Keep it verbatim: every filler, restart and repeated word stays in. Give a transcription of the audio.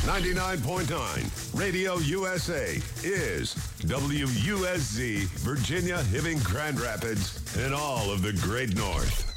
ninety-nine point nine Radio U S A is W U S Z, Virginia, Hibbing, Grand Rapids, and all of the Great North.